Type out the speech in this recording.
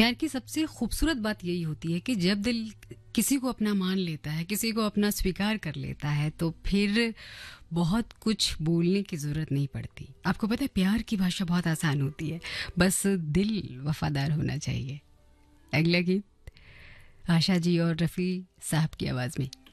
प्यार की सबसे खूबसूरत बात यही होती है कि जब दिल किसी को अपना मान लेता है, किसी को अपना स्वीकार कर लेता है, तो फिर बहुत कुछ बोलने की ज़रूरत नहीं पड़ती। आपको पता है प्यार की भाषा बहुत आसान होती है, बस दिल वफादार होना चाहिए। अगला गीत आशा जी और रफ़ी साहब की आवाज़ में।